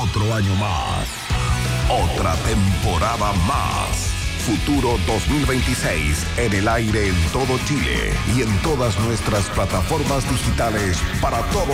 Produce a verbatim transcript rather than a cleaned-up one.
Otro año más. Otra temporada más. Futuro dos mil veintiséis en el aire en todo Chile y en todas nuestras plataformas digitales para todo